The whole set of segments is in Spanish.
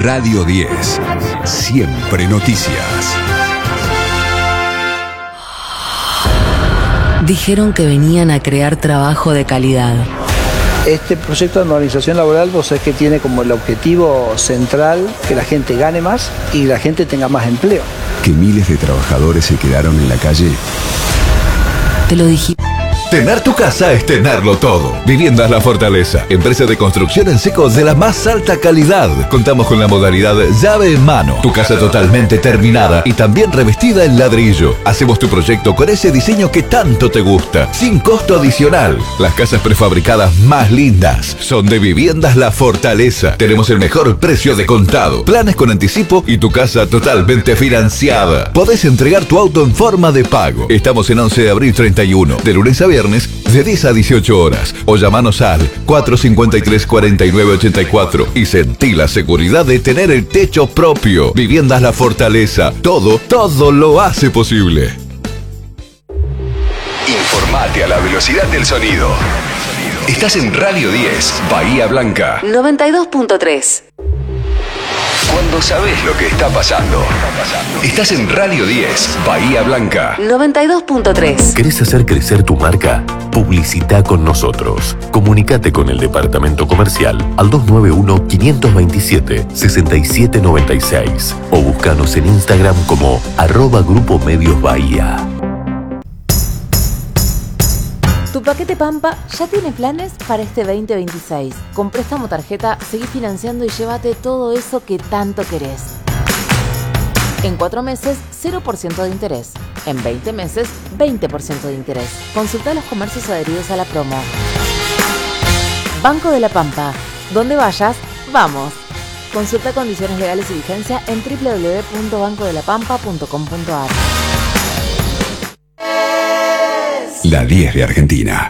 Radio 10. Siempre noticias. Dijeron que venían a crear trabajo de calidad. Este proyecto de normalización laboral, vos sabés que tiene como el objetivo central que la gente gane más y la gente tenga más empleo. Que miles de trabajadores se quedaron en la calle. Te lo dije. Tener tu casa es tenerlo todo. Viviendas La Fortaleza, empresa de construcción en seco de la más alta calidad. Contamos con la modalidad llave en mano. Tu casa totalmente terminada y también revestida en ladrillo. Hacemos tu proyecto con ese diseño que tanto te gusta, sin costo adicional. Las casas prefabricadas más lindas son de Viviendas La Fortaleza. Tenemos el mejor precio de contado, planes con anticipo y tu casa totalmente financiada. Podés entregar tu auto en forma de pago. Estamos en 11 de abril 31, de lunes a viernes, de 10 a 18 horas, o llamanos al 453-4984 y sentí la seguridad de tener el techo propio. Viviendas La Fortaleza. Todo lo hace posible. Informate a la velocidad del sonido. Estás en Radio 10, Bahía Blanca. 92.3. Cuando sabes lo que está pasando. Estás en Radio 10, Bahía Blanca. 92.3. ¿Querés hacer crecer tu marca? Publicita con nosotros. Comunicate con el departamento comercial al 291-527-6796 o búscanos en Instagram como @Grupo Medios Bahía. Tu paquete Pampa ya tiene planes para este 2026. Con préstamo tarjeta, seguí financiando y llévate todo eso que tanto querés. En 4 meses, 0% de interés. En 20 meses, 20% de interés. Consulta los comercios adheridos a la promo. Banco de la Pampa. Donde vayas, vamos. Consulta condiciones legales y vigencia en www.bancodelapampa.com.ar. La 10 de Argentina.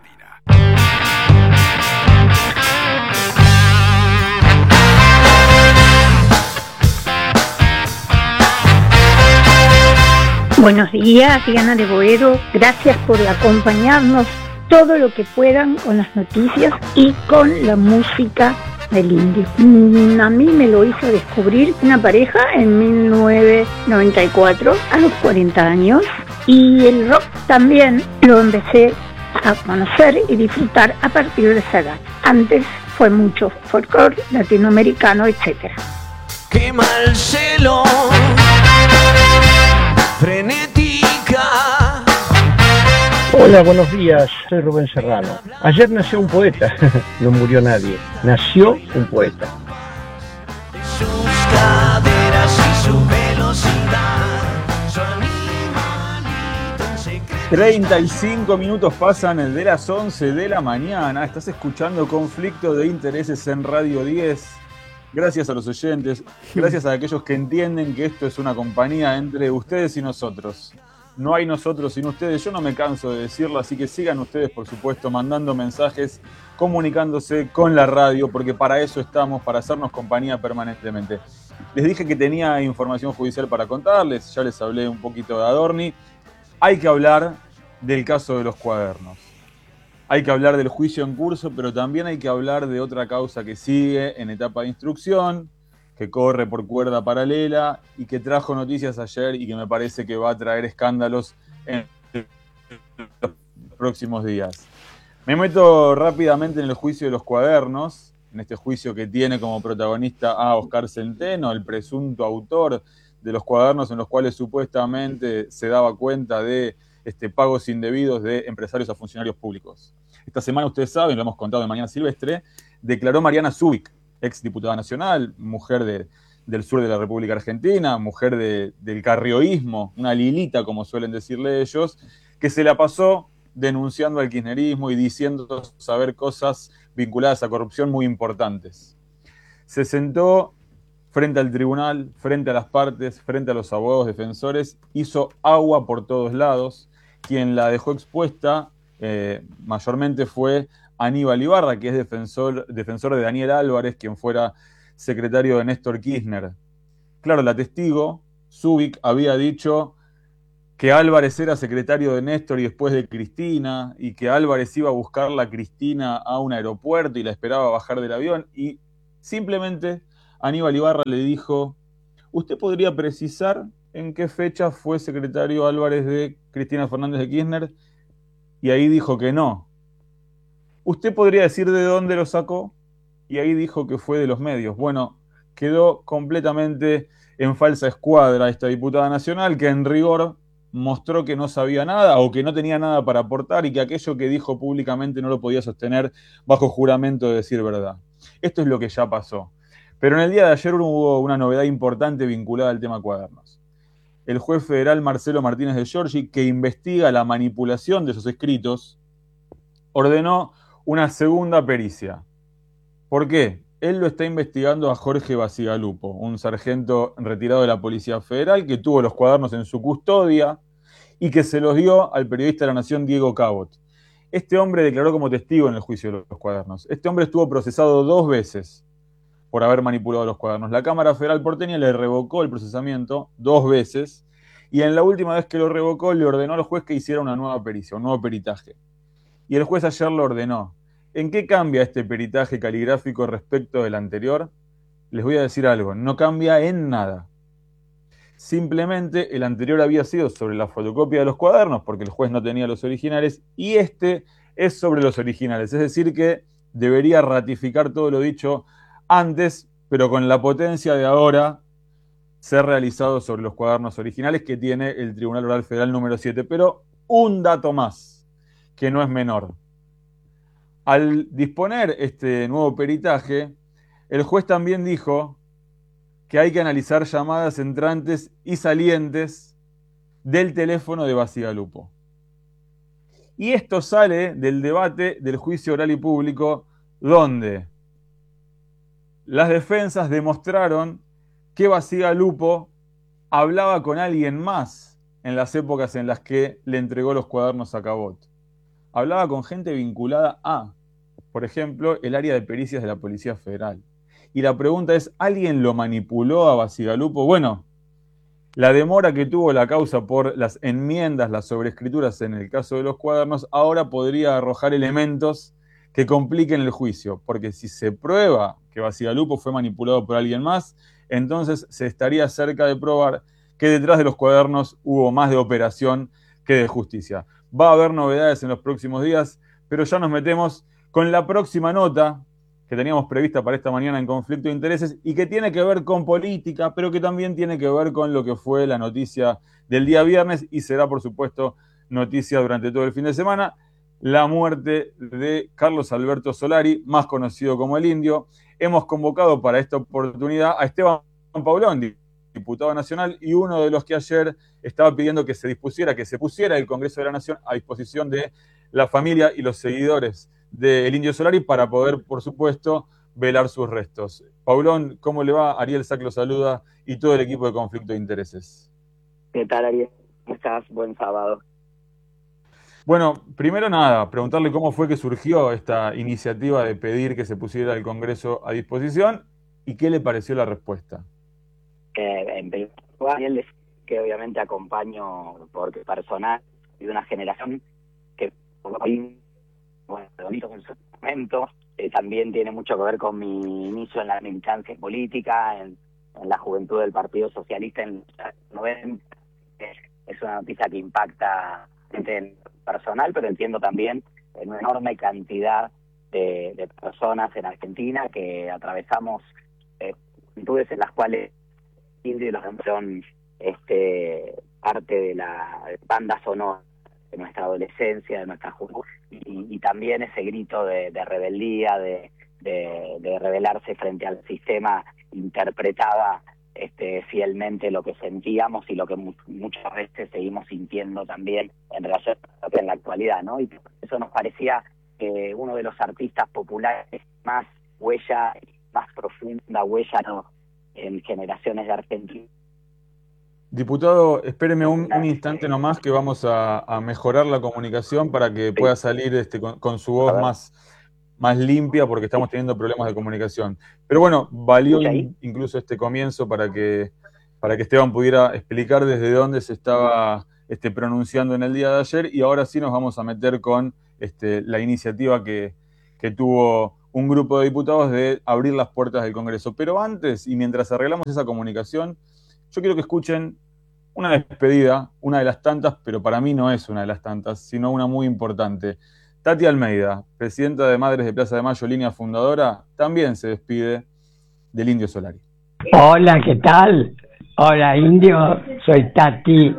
Buenos días, Diana de Boedo. Gracias por acompañarnos todo lo que puedan con las noticias y con la música del indie. A mí me lo hizo descubrir una pareja en 1994, a los 40 años. Y el rock también lo empecé a conocer y disfrutar a partir de esa edad. Antes fue mucho folclore latinoamericano, etc. Quema el cielo, frenética. Hola, buenos días, soy Rubén Serrano. Ayer nació un poeta, no murió nadie, nació un poeta. Sus caderas y su velocidad. 35 minutos pasan el de las 11 de la mañana. Estás escuchando Conflicto de Intereses en Radio 10. Gracias a los oyentes, gracias a aquellos que entienden que esto es una compañía entre ustedes y nosotros. No hay nosotros sin ustedes, yo no me canso de decirlo, así que sigan ustedes, por supuesto, mandando mensajes, comunicándose con la radio, porque para eso estamos, para hacernos compañía permanentemente. Les dije que tenía información judicial para contarles, ya les hablé un poquito de Adorni. Hay que hablar del caso de los cuadernos. Hay que hablar del juicio en curso, pero también hay que hablar de otra causa que sigue en etapa de instrucción, que corre por cuerda paralela y que trajo noticias ayer y que me parece que va a traer escándalos en los próximos días. Me meto rápidamente en el juicio de los cuadernos, en este juicio que tiene como protagonista a Oscar Centeno, el presunto autor de los cuadernos en los cuales supuestamente se daba cuenta de pagos indebidos de empresarios a funcionarios públicos. Esta semana, ustedes saben, lo hemos contado de Mañana Silvestre, declaró Mariana Zubik, ex diputada nacional, mujer del sur de la República Argentina, mujer del carrioísmo, una lilita, como suelen decirle ellos, que se la pasó denunciando al kirchnerismo y diciendo saber cosas vinculadas a corrupción muy importantes. Se sentó frente al tribunal, frente a las partes, frente a los abogados defensores, hizo agua por todos lados. Quien la dejó expuesta mayormente fue Aníbal Ibarra, que es defensor de Daniel Álvarez, quien fuera secretario de Néstor Kirchner. Claro, la testigo, Zubik, había dicho que Álvarez era secretario de Néstor y después de Cristina, y que Álvarez iba a buscarla a Cristina a un aeropuerto y la esperaba bajar del avión, y simplemente Aníbal Ibarra le dijo: ¿usted podría precisar en qué fecha fue secretario Álvarez de Cristina Fernández de Kirchner? Y ahí dijo que no. ¿Usted podría decir de dónde lo sacó? Y ahí dijo que fue de los medios. Bueno, quedó completamente en falsa escuadra esta diputada nacional, que en rigor mostró que no sabía nada o que no tenía nada para aportar y que aquello que dijo públicamente no lo podía sostener bajo juramento de decir verdad. Esto es lo que ya pasó. Pero en el día de ayer hubo una novedad importante vinculada al tema cuadernos. El juez federal Marcelo Martínez de Giorgi, que investiga la manipulación de esos escritos, ordenó una segunda pericia. ¿Por qué? Él lo está investigando a Jorge Bacigalupo, un sargento retirado de la Policía Federal que tuvo los cuadernos en su custodia y que se los dio al periodista de La Nación, Diego Cabot. Este hombre declaró como testigo en el juicio de los cuadernos. Este hombre estuvo procesado 2 veces por haber manipulado los cuadernos. La Cámara Federal porteña le revocó el procesamiento 2 veces y en la última vez que lo revocó le ordenó al juez que hiciera una nueva pericia, un nuevo peritaje. Y el juez ayer lo ordenó. ¿En qué cambia este peritaje caligráfico respecto del anterior? Les voy a decir algo, no cambia en nada. Simplemente el anterior había sido sobre la fotocopia de los cuadernos, porque el juez no tenía los originales, y este es sobre los originales. Es decir que debería ratificar todo lo dicho antes, pero con la potencia de ahora, ser realizado sobre los cuadernos originales que tiene el Tribunal Oral Federal número 7. Pero un dato más, que no es menor. Al disponer este nuevo peritaje, el juez también dijo que hay que analizar llamadas entrantes y salientes del teléfono de Bacigalupo. Y esto sale del debate del juicio oral y público, donde las defensas demostraron que Bacigalupo hablaba con alguien más en las épocas en las que le entregó los cuadernos a Cabot. Hablaba con gente vinculada a, por ejemplo, el área de pericias de la Policía Federal. Y la pregunta es, ¿alguien lo manipuló a Bacigalupo? Bueno, la demora que tuvo la causa por las enmiendas, las sobrescrituras en el caso de los cuadernos, ahora podría arrojar elementos que compliquen el juicio, porque si se prueba que Bacigalupo fue manipulado por alguien más, entonces se estaría cerca de probar que detrás de los cuadernos hubo más de operación que de justicia. Va a haber novedades en los próximos días, pero ya nos metemos con la próxima nota que teníamos prevista para esta mañana en Conflicto de Intereses y que tiene que ver con política, pero que también tiene que ver con lo que fue la noticia del día viernes y será, por supuesto, noticia durante todo el fin de semana: la muerte de Carlos Alberto Solari, más conocido como el Indio. Hemos convocado para esta oportunidad a Esteban Paulón, diputado nacional, y uno de los que ayer estaba pidiendo que se pusiera el Congreso de la Nación a disposición de la familia y los seguidores del Indio Solari para poder, por supuesto, velar sus restos. Paulón, ¿cómo le va? Ariel Sac lo saluda y todo el equipo de Conflicto de Intereses. ¿Qué tal, Ariel? ¿Cómo estás? Buen sábado. Bueno, primero nada, preguntarle cómo fue que surgió esta iniciativa de pedir que se pusiera el Congreso a disposición y qué le pareció la respuesta. En primer lugar, Ariel, que obviamente acompaño porque personal de una generación que bueno, en su momento también tiene mucho que ver con mi inicio en la militancia política, en la juventud del Partido Socialista en los 90. Es una noticia que impacta en personal, pero entiendo también en una enorme cantidad de personas en Argentina que atravesamos juventudes en las cuales Indio y los demás son parte de la banda sonora de nuestra adolescencia, de nuestra juventud, y también ese grito de rebeldía, de rebelarse frente al sistema, interpretaba fielmente lo que sentíamos y lo que muchas veces seguimos sintiendo también en relación en la actualidad, ¿no? Y eso nos parecía que uno de los artistas populares más huella, más profunda huella, ¿no?, en generaciones de Argentina. Diputado, espéreme un instante nomás que vamos a mejorar la comunicación para que pueda salir con su voz más limpia, porque estamos teniendo problemas de comunicación. Pero bueno, valió incluso este comienzo para que Esteban pudiera explicar desde dónde se estaba pronunciando en el día de ayer, y ahora sí nos vamos a meter con la iniciativa que tuvo un grupo de diputados de abrir las puertas del Congreso. Pero antes, y mientras arreglamos esa comunicación, yo quiero que escuchen una despedida, una de las tantas, pero para mí no es una de las tantas, sino una muy importante. Tati Almeida, presidenta de Madres de Plaza de Mayo, línea fundadora, también se despide del Indio Solari. Hola, ¿qué tal? Hola, Indio, soy Tati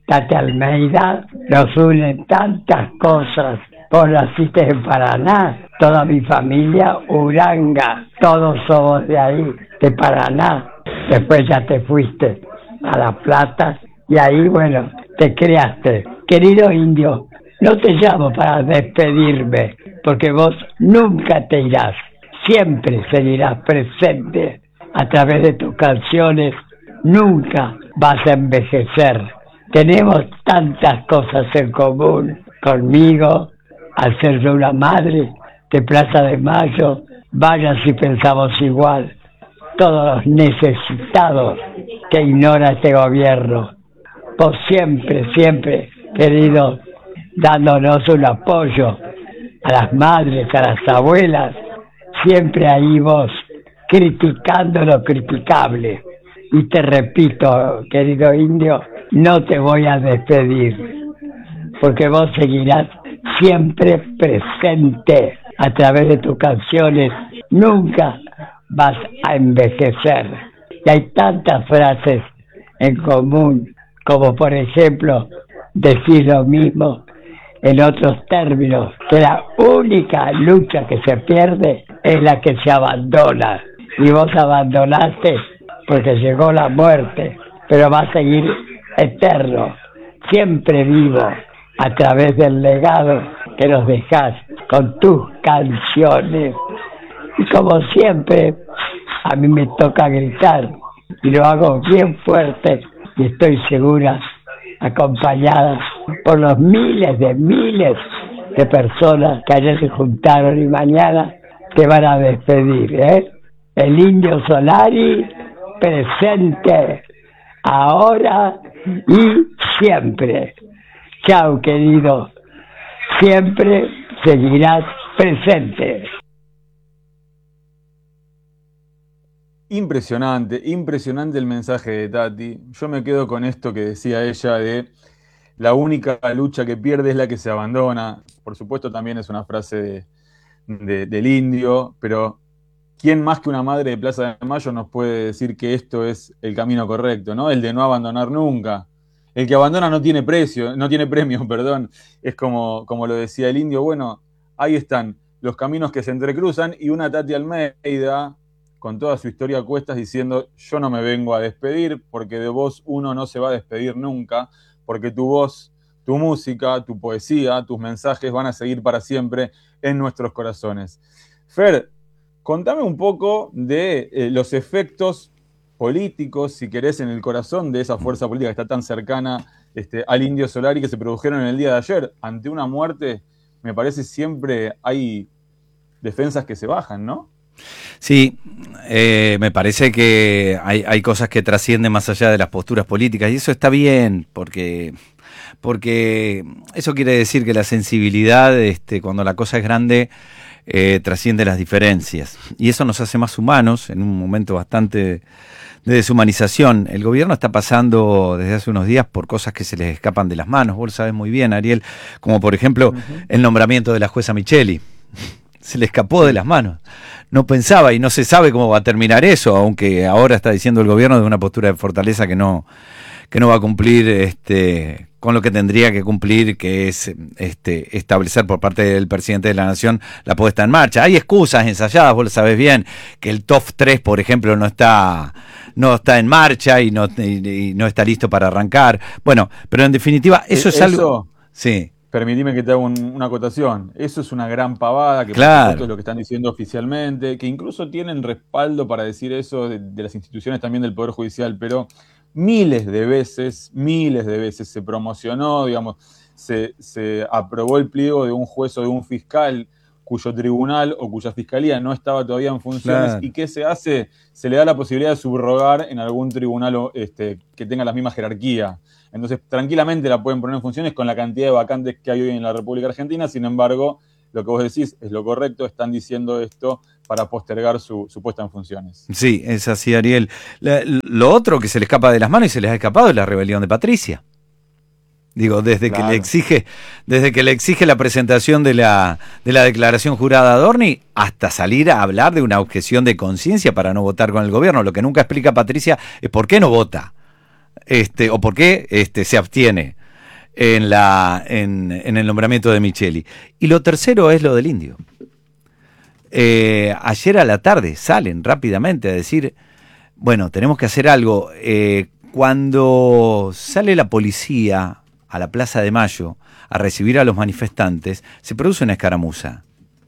Almeida. Nos unen tantas cosas. Vos naciste en Paraná, toda mi familia, Uranga, todos somos de ahí, de Paraná. Después ya te fuiste a La Plata y ahí, bueno, te creaste. Querido Indio, no te llamo para despedirme, porque vos nunca te irás, siempre seguirás presente a través de tus canciones, nunca vas a envejecer. Tenemos tantas cosas en común conmigo, al ser yo una madre de Plaza de Mayo, vaya si pensamos igual, todos los necesitados que ignora este gobierno. Vos siempre, querido, dándonos un apoyo a las madres, a las abuelas, siempre ahí vos, criticando lo criticable. Y te repito, querido Indio, no te voy a despedir, porque vos seguirás siempre presente a través de tus canciones, nunca vas a envejecer. Y hay tantas frases en común, como por ejemplo, decir lo mismo en otros términos, que la única lucha que se pierde es la que se abandona. Y vos abandonaste porque llegó la muerte, pero va a seguir eterno, siempre vivo, a través del legado que nos dejás con tus canciones. Y como siempre, a mí me toca gritar, y lo hago bien fuerte, y estoy segura, acompañada por los miles de personas que ayer se juntaron y mañana te van a despedir, ¿eh? El Indio Solari presente, ahora y siempre. Chao, querido. Siempre seguirás presente. Impresionante el mensaje de Tati. Yo me quedo con esto que decía ella de la única lucha que pierde es la que se abandona. Por supuesto también es una frase del Indio, pero ¿quién más que una madre de Plaza de Mayo nos puede decir que esto es el camino correcto, ¿no? El de no abandonar nunca. El que abandona no tiene premio, perdón. Es como lo decía el Indio. Bueno, ahí están los caminos que se entrecruzan y una Tati Almeida con toda su historia a cuestas diciendo: yo no me vengo a despedir porque de vos uno no se va a despedir nunca, porque tu voz, tu música, tu poesía, tus mensajes van a seguir para siempre en nuestros corazones. Fer, contame un poco de los efectos políticos, si querés, en el corazón de esa fuerza política que está tan cercana al Indio Solari, que se produjeron en el día de ayer. Ante una muerte, me parece siempre hay defensas que se bajan, ¿no? Sí, me parece que hay cosas que trascienden más allá de las posturas políticas y eso está bien, porque eso quiere decir que la sensibilidad, cuando la cosa es grande, trasciende las diferencias y eso nos hace más humanos en un momento bastante de deshumanización. El gobierno está pasando desde hace unos días por cosas que se les escapan de las manos, vos lo sabés muy bien, Ariel, como por ejemplo el nombramiento de la jueza Micheli. Se le escapó de las manos. No pensaba y no se sabe cómo va a terminar eso, aunque ahora está diciendo el gobierno de una postura de fortaleza que no va a cumplir con lo que tendría que cumplir, que es establecer por parte del presidente de la Nación la puesta en marcha. Hay excusas ensayadas, vos lo sabés bien, que el TOF 3, por ejemplo, no está en marcha y no está listo para arrancar. Bueno, pero en definitiva, eso es algo... Sí. Permitime que te haga una acotación. Eso es una gran pavada, que claro, por supuesto es lo que están diciendo oficialmente, que incluso tienen respaldo para decir eso de las instituciones también del Poder Judicial, pero miles de veces se promocionó, digamos, se aprobó el pliego de un juez o de un fiscal cuyo tribunal o cuya fiscalía no estaba todavía en funciones, claro. ¿Y qué se hace? Se le da la posibilidad de subrogar en algún tribunal que tenga la misma jerarquía. Entonces, tranquilamente la pueden poner en funciones con la cantidad de vacantes que hay hoy en la República Argentina. Sin embargo, lo que vos decís es lo correcto, están diciendo esto para postergar su puesta en funciones. Sí, es así, Ariel. Lo otro que se le escapa de las manos y se les ha escapado es la rebelión de Patricia. Digo, desde que le exige la presentación de la declaración jurada a Adorni hasta salir a hablar de una objeción de conciencia para no votar con el gobierno. Lo que nunca explica Patricia es por qué no vota, o por qué se abstiene en el nombramiento de Micheli. Y lo tercero es lo del Indio. Ayer a la tarde salen rápidamente a decir, bueno, tenemos que hacer algo. Cuando sale la policía a la Plaza de Mayo a recibir a los manifestantes, se produce una escaramuza.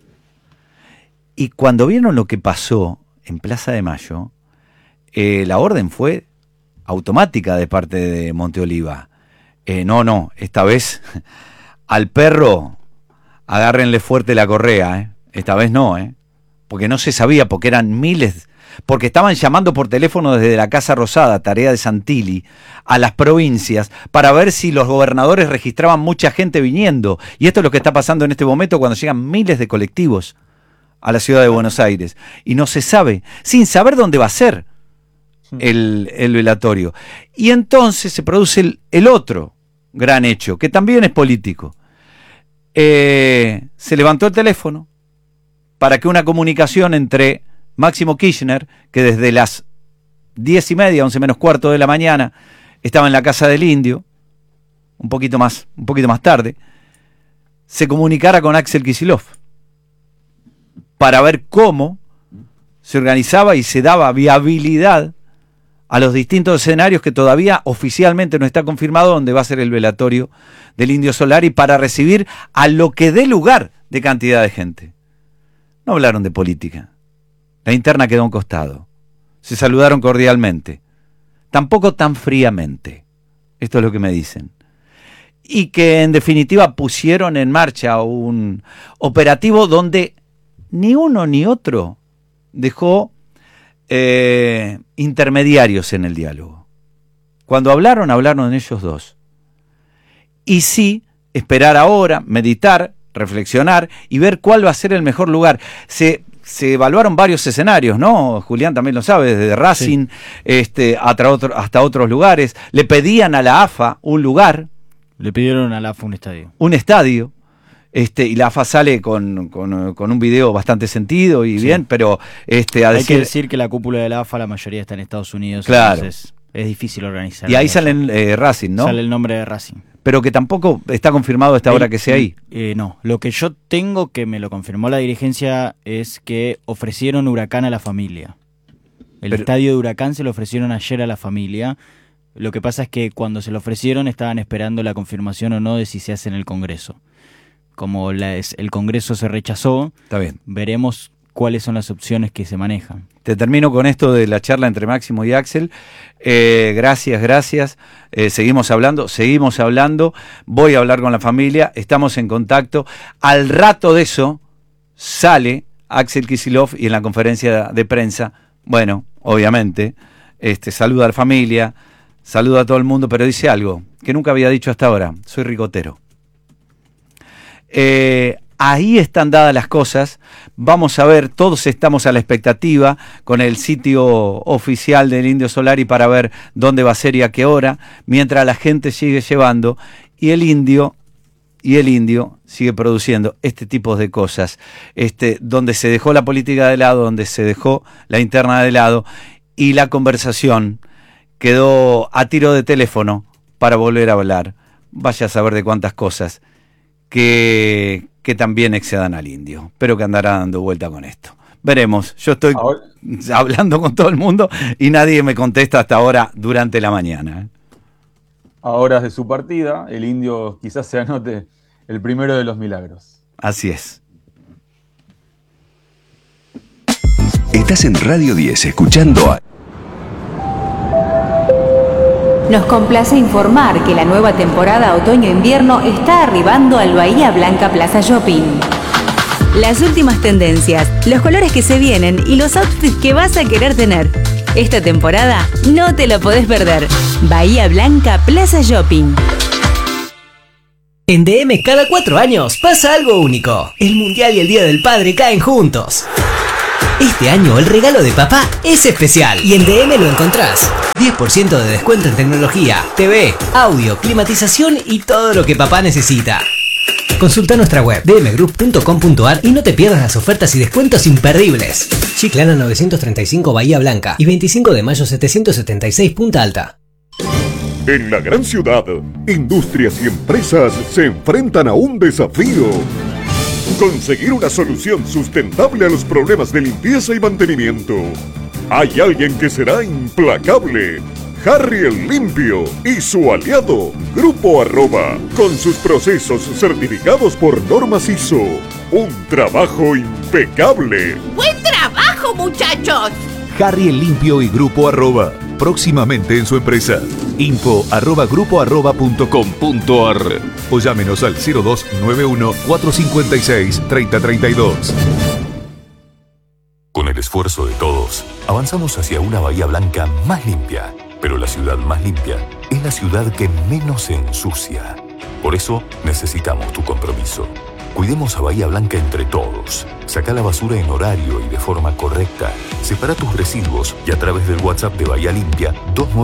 Y cuando vieron lo que pasó en Plaza de Mayo, la orden fue automática de parte de Monteoliva. No, esta vez al perro agárrenle fuerte la correa, esta vez no, porque no se sabía, porque eran miles, porque estaban llamando por teléfono desde la Casa Rosada, tarea de Santilli, a las provincias para ver si los gobernadores registraban mucha gente viniendo. Y esto es lo que está pasando en este momento cuando llegan miles de colectivos a la ciudad de Buenos Aires. Y no se sabe, sin saber dónde va a ser el velatorio. Y entonces se produce el otro gran hecho, que también es político. Se levantó el teléfono para que una comunicación entre Máximo Kirchner, que desde las 10:30, 11 menos cuarto de la mañana, estaba en la casa del Indio, un poquito más tarde, se comunicara con Axel Kicillof para ver cómo se organizaba y se daba viabilidad a los distintos escenarios que todavía oficialmente no está confirmado donde va a ser el velatorio del Indio Solari, para recibir a lo que dé lugar de cantidad de gente. No hablaron de política. La interna quedó a un costado. Se saludaron cordialmente. Tampoco tan fríamente. Esto es lo que me dicen. Y que en definitiva pusieron en marcha un operativo donde ni uno ni otro dejó intermediarios en el diálogo. Cuando hablaron ellos dos. Y sí, esperar ahora, meditar, reflexionar y ver cuál va a ser el mejor lugar. Se evaluaron varios escenarios, ¿no? Julián también lo sabe, desde Racing, sí, hasta otros lugares. Le pedían a la AFA un lugar. Le pidieron a la AFA un estadio. Un estadio. Y la AFA sale con un video bastante sentido y sí, bien, pero hay que decir que la cúpula de la AFA, la mayoría está en Estados Unidos, claro, entonces es difícil organizar. Y ahí salen Racing, ¿no? Sale el nombre de Racing. Pero que tampoco está confirmado a esta hora que sea ahí. No, lo que yo tengo, que me lo confirmó la dirigencia, es que ofrecieron Huracán a la familia. El estadio de Huracán se lo ofrecieron ayer a la familia. Lo que pasa es que cuando se lo ofrecieron estaban esperando la confirmación o no de si se hace en el Congreso. Como el Congreso se rechazó, está bien, veremos cuáles son las opciones que se manejan. Te termino con esto de la charla entre Máximo y Axel. Gracias. Seguimos hablando. Voy a hablar con la familia. Estamos en contacto. Al rato de eso sale Axel Kicillof y en la conferencia de prensa, bueno, obviamente, saluda a la familia, saluda a todo el mundo, pero dice algo que nunca había dicho hasta ahora. Soy ricotero. Ahí están dadas las cosas. Vamos a ver, todos estamos a la expectativa con el sitio oficial del Indio Solari para ver dónde va a ser y a qué hora, mientras la gente sigue llevando y el Indio sigue produciendo este tipo de cosas, donde se dejó la política de lado, donde se dejó la interna de lado y la conversación quedó a tiro de teléfono para volver a hablar. Vaya a saber de cuántas cosas que también excedan al Indio, pero que andará dando vuelta con esto. Veremos, yo estoy hablando con todo el mundo y nadie me contesta hasta ahora durante la mañana. A horas de su partida, el Indio quizás se anote el primero de los milagros. Así es. Estás en Radio 10 escuchando a... Nos complace informar que la nueva temporada otoño-invierno está arribando al Bahía Blanca Plaza Shopping. Las últimas tendencias, los colores que se vienen y los outfits que vas a querer tener. Esta temporada no te lo podés perder. Bahía Blanca Plaza Shopping. En DM cada 4 años pasa algo único. El Mundial y el Día del Padre caen juntos. Este año el regalo de papá es especial y en DM lo encontrás. 10% de descuento en tecnología, TV, audio, climatización y todo lo que papá necesita. Consulta nuestra web dmgroup.com.ar y no te pierdas las ofertas y descuentos imperdibles. Chiclana 935 Bahía Blanca y 25 de mayo 776 Punta Alta. En la gran ciudad, industrias y empresas se enfrentan a un desafío. Conseguir una solución sustentable a los problemas de limpieza y mantenimiento. Hay alguien que será implacable. Harry el Limpio y su aliado, Grupo Arroba, con sus procesos certificados por normas ISO. Un trabajo impecable. ¡Buen trabajo, muchachos! Harry el Limpio y Grupo Arroba, próximamente en su empresa. info@grupoarroba.com.ar o llámenos al 0291 456 3032. Con el esfuerzo de todos, avanzamos hacia una Bahía Blanca más limpia. Pero la ciudad más limpia es la ciudad que menos se ensucia. Por eso necesitamos tu compromiso. Cuidemos a Bahía Blanca entre todos. Saca la basura en horario y de forma correcta. Separa tus residuos y a través del WhatsApp de Bahía Limpia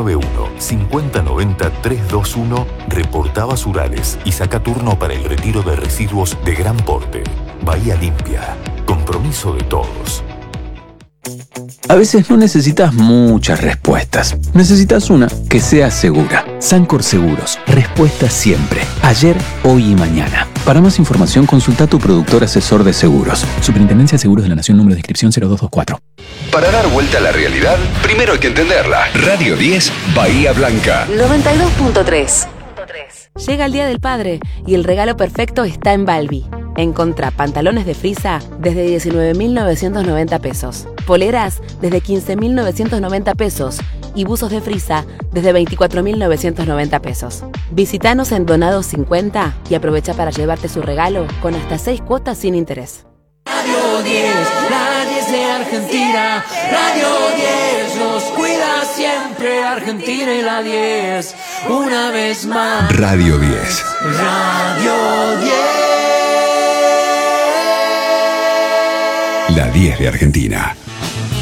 291-5090-321 reporta basurales y saca turno para el retiro de residuos de gran porte. Bahía Limpia. Compromiso de todos. A veces no necesitas muchas respuestas. Necesitas una que sea segura. Sancor Seguros. Respuesta siempre. Ayer, hoy y mañana. Para más información, consulta a tu productor asesor de seguros. Superintendencia de Seguros de la Nación, número de inscripción 0224. Para dar vuelta a la realidad, primero hay que entenderla. Radio 10, Bahía Blanca. 92.3. Llega el Día del Padre y el regalo perfecto está en Balbi. Encontrá pantalones de frisa desde 19.990 pesos, poleras desde 15.990 pesos y buzos de frisa desde 24.990 pesos. Visítanos en Donados 50 y aprovecha para llevarte su regalo con hasta 6 cuotas sin interés. Radio 10, la 10 de Argentina. Radio 10 nos cuida siempre. Argentina y la 10, una vez más. Radio 10. Radio 10. La 10 de Argentina.